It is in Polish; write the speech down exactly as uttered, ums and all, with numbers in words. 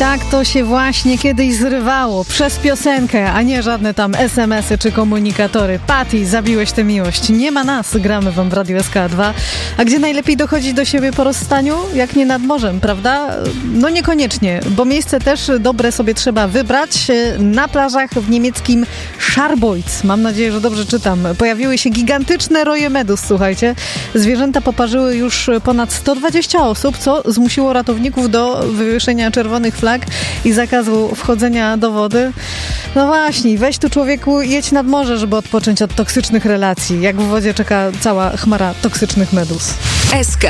tak to się właśnie kiedyś zrywało. Przez piosenkę, a nie żadne tam es em esy czy komunikatory. Patty, zabiłeś tę miłość. Nie ma nas, gramy wam w Radiu S K dwa. A gdzie najlepiej dochodzić do siebie po rozstaniu? Jak nie nad morzem, prawda? No niekoniecznie, bo miejsce też dobre sobie trzeba wybrać. Na plażach w niemieckim Scharbeutz, mam nadzieję, że dobrze czytam, pojawiły się gigantyczne roje meduz, słuchajcie. Zwierzęta poparzyły już ponad sto dwadzieścia osób, co zmusiło ratowników do wywieszenia czerwonych flag i zakazu wchodzenia do wody. No właśnie, weź tu człowieku, jedź nad morze, żeby odpocząć od toksycznych relacji. Jak w wodzie czeka cała chmara toksycznych meduz. S K